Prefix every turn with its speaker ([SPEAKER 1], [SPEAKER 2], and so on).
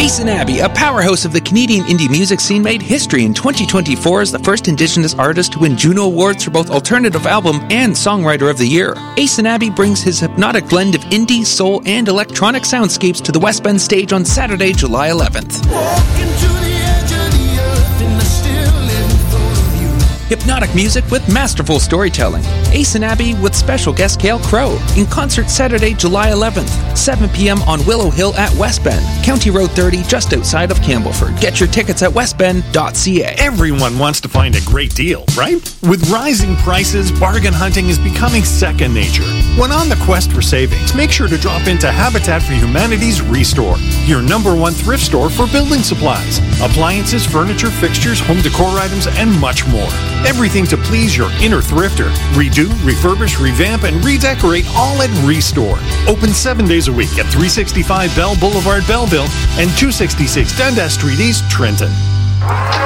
[SPEAKER 1] Ace & Abby, a powerhouse of the Canadian indie music scene, made history in 2024 as the first Indigenous artist to win Juno Awards for both Alternative Album and Songwriter of the Year. Ace & Abby brings his hypnotic blend of indie, soul, and electronic soundscapes to the West Bend stage on Saturday, July 11th. Hypnotic music with masterful storytelling. Ace & Abby with special guest Cale Crow. In concert Saturday, July 11th, 7 p.m. on Willow Hill at West Bend, County Road 30, just outside of Campbellford. Get your tickets at westbend.ca.
[SPEAKER 2] Everyone wants to find a great deal, right? With rising prices, bargain hunting is becoming second nature. When on the quest for savings, make sure to drop into Habitat for Humanity's Restore, your #1 thrift store for building supplies, appliances, furniture, fixtures, home decor items, and much more. Everything to please your inner thrifter. Redo, refurbish, revamp, and redecorate all at Restore. Open 7 days a week at 365 Bell Boulevard, Belleville, and 266 Dundas Street East, Trenton.